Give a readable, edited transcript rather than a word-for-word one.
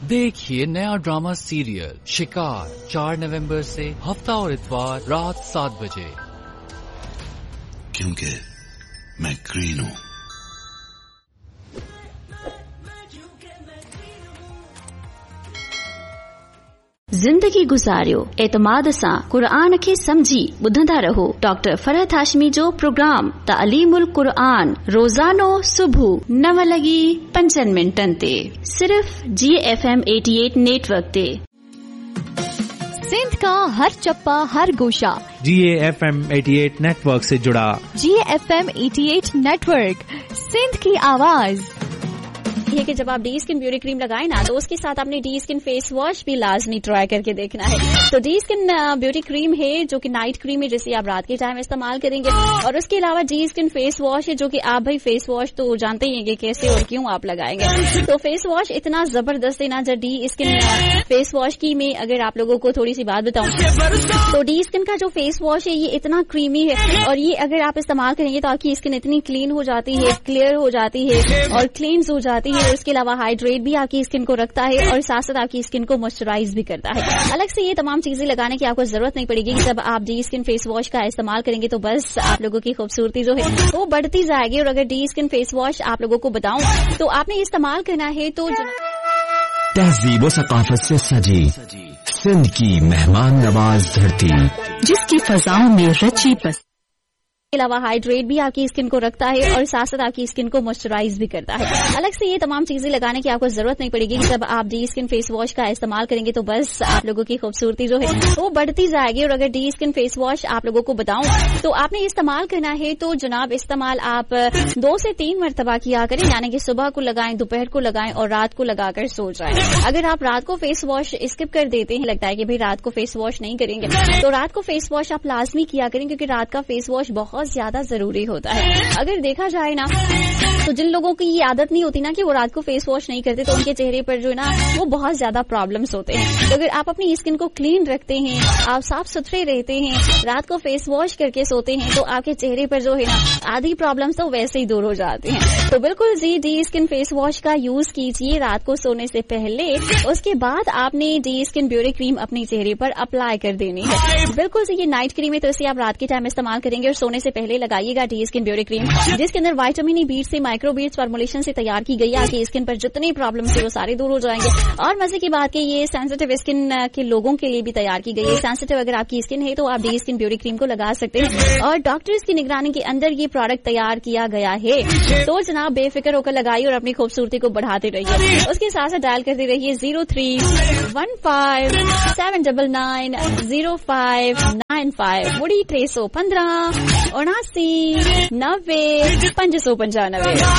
देखिए नया drama serial शिकार 4 नवंबर से हफ्ता और इतवार रात 7 बजे। क्योंकि मैं ग्रीन हूं। ज़िंदगी गुज़ारियो एतमाद सां क़ुरान खे समझी ॿुधंदा रहो डॉक्टर फरहत हाशमी जो प्रोग्राम तालीमुल क़ुरान रोज़ानो सुबुह 9:05 ते सिर्फ़ GFM 88 नेटवर्क ते। सिंध का हर चप्पा हर गोशा GFM 88 नेटवर्क से जुड़ा। GFM 88 नेटवर्क, सिंध की आवाज। ये कि जब आप डी स्किन ब्यूटी क्रीम लगाए ना तो उसके साथ आपने डी स्किन फेस वॉश भी लाजमी ट्राई करके देखना है। तो डी स्किन ब्यूटी क्रीम है जो कि नाइट क्रीम है जिसे आप रात के टाइम इस्तेमाल करेंगे, और उसके अलावा डी स्किन फेस वॉश है जो कि आप भाई फेस वॉश तो जानते ही हैं कि कैसे और क्यों आप लगाएंगे। तो फेस वॉश इतना जबरदस्त है ना, जो डी स्किन फेस वॉश की मैं अगर आप लोगों को थोड़ी सी बात बताऊं तो डी स्किन का जो फेस वॉश है ये इतना क्रीमी है, और ये अगर आप इस्तेमाल करेंगे तो आपकी स्किन इतनी क्लीन हो जाती है, क्लियर हो जाती है और क्लींस हो जाती है। उसके अलावा हाइड्रेट भी आपकी स्किन को रखता है और साथ साथ आपकी स्किन को मॉइस्चराइज भी करता है। अलग से ये तमाम चीजें लगाने की आपको जरूरत नहीं पड़ेगी। जब आप डी स्किन फेस वॉश का इस्तेमाल करेंगे तो बस आप लोगों की खूबसूरती जो है वो बढ़ती जाएगी। और अगर डी स्किन फेस वॉश आप लोगों को बताऊं तो आपने इस्तेमाल करना है तो तहजीब व सकाफत से सजी सिंध की मेहमान नवाज धरती, जिसकी फजाओं में रची बस के अलावा हाइड्रेट भी आपकी स्किन को रखता है और साथ साथ आपकी स्किन को मॉइस्चराइज भी करता है। अलग से ये तमाम चीजें लगाने की आपको जरूरत नहीं पड़ेगी। जब आप डी स्किन फेस वॉश का इस्तेमाल करेंगे तो बस आप लोगों की खूबसूरती जो है वो बढ़ती जाएगी। और अगर डी स्किन फेस वॉश आप लोगों को बताऊं तो आपने इस्तेमाल करना है तो जनाब इस्तेमाल आप 2 से 3 मरतबा किया करें, यानी कि सुबह को लगाएं, दोपहर को लगाएं और रात को लगाकर सो जाएं। अगर आप रात को फेस वॉश स्किप कर देते हैं, लगता है कि भाई रात को फेस वॉश नहीं करेंगे, तो रात को फेस वॉश आप लाजमी किया करें, क्योंकि रात का फेस वॉश बहुत ज्यादा जरूरी होता है। अगर देखा जाए ना तो जिन लोगों की ये आदत नहीं होती ना कि वो रात को फेस वॉश नहीं करते, तो उनके चेहरे पर जो है ना वो बहुत ज्यादा प्रॉब्लम्स होते हैं। तो अगर आप अपनी स्किन को क्लीन रखते हैं, आप साफ सुथरे रहते हैं, रात को फेस वॉश करके सोते हैं, तो आपके चेहरे पर जो है ना आधी प्रॉब्लम्स तो वैसे ही दूर हो जाती हैं। तो बिल्कुल G D skin face wash का यूज कीजिए रात को सोने से पहले। उसके बाद आपने डी स्किन ब्यूटी क्रीम अपने चेहरे पर अप्लाई कर देनी है। बिल्कुल जी ये नाइट क्रीम है तो इसे आप रात के टाइम इस्तेमाल करेंगे और सोने से पहले लगाइएगा डी स्किन ब्यूटी क्रीम, जिसके अंदर विटामिन ई बीट्स से माइक्रो बीट्स फॉर्मुलेशन से तैयार की गई है। आपकी स्किन पर जितनी प्रॉब्लम्स है वो सारे दूर हो जाएंगे। और मजे की बात है ये सेंसिटिव स्किन के लोगों के लिए भी तैयार की गई है। सेंसिटिव अगर आपकी स्किन है तो आप डी स्किन ब्यूटी क्रीम को लगा सकते हैं, और डॉक्टर्स की निगरानी के अंदर ये प्रोडक्ट तैयार किया गया है। तो जनाब बेफिक्र होकर लगाइए और अपनी खूबसूरती को बढ़ाते रहिए। उसके साथ साथ डायल करते रहिए 0315790595 मुड़ी 315 79 90 595।